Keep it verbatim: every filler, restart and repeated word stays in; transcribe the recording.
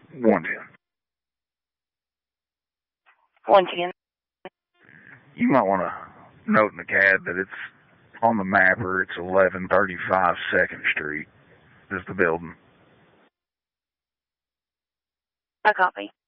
one ten. one ten. You might want to note in the cab that it's on the mapper. It's eleven thirty-five second Street is the building. I copy.